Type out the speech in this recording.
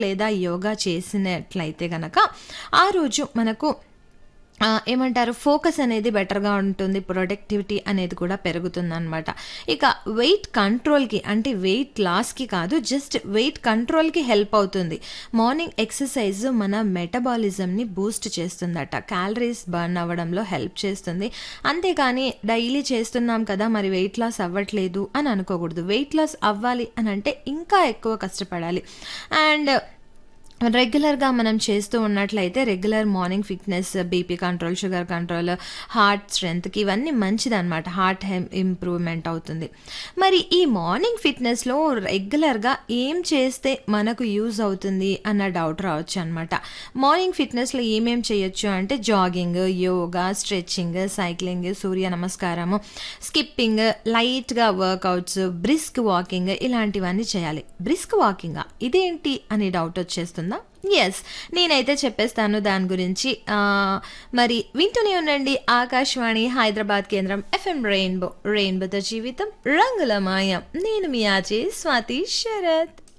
లేదా యోగా చేసినట్లయితే గనక ఆ రోజు మనకు ఏమంటారు ఫోకస్ అనేది బెటర్‌గా ఉంటుంది. ప్రొడక్టివిటీ అనేది కూడా పెరుగుతుందనమాట. ఇక వెయిట్ కంట్రోల్‌కి అంటే వెయిట్ లాస్‌కి కాదు, జస్ట్ వెయిట్ కంట్రోల్‌కి హెల్ప్ అవుతుంది. మార్నింగ్ ఎక్సర్సైజ్ మన మెటబాలిజంని బూస్ట్ చేస్తుందట. క్యాలరీస్ బర్న్ అవ్వడంలో హెల్ప్ చేస్తుంది. అంతేకాని డైలీ చేస్తున్నాం కదా! మరి వెయిట్ లాస్ అవ్వట్లేదు అని అనుకోకూడదు. వెయిట్ లాస్ అవ్వాలి అనంటే ఇంకా ఎక్కువ కష్టపడాలి. అండ్ రెగ్యులర్‌గా మనం చేస్తూ ఉన్నట్లయితే regular morning fitness, BP control, sugar control, heart స్ట్రెంగ్త్‌కి ఇవన్నీ మంచిదనమాట. హార్ట్ ఇంప్రూవ్‌మెంట్ అవుతుంది. మరి ఈ మార్నింగ్ ఫిట్‌నెస్‌లో రెగ్యులర్‌గా ఏం చేస్తే మనకు యూజ్ అవుతుంది అన్న డౌట్ రావచ్చనమాట. మార్నింగ్ ఫిట్‌నెస్‌లో ఏమేం చేయొచ్చు అంటే జాగింగ్, యోగా, స్ట్రెచింగ్, సైక్లింగ్, సూర్య నమస్కారము, స్కిప్పింగ్, లైట్‌గా వర్కౌట్స్, బ్రిస్క్ వాకింగ్ ఇలాంటివన్నీ చేయాలి. బ్రిస్క్ వాకింగా? ఇదేంటి అని డౌట్ వచ్చేస్తుందా? యెస్. నేనైతే చెప్పేస్తాను దాని గురించి. మరి వింటూనే ఉండండి ఆకాశవాణి హైదరాబాద్ కేంద్రం ఎఫ్ఎం రెయిన్బో. రెయిన్బోతో జీవితం రంగుల మాయం. నేను మీ ఆర్‌జే స్వాతి శరత్.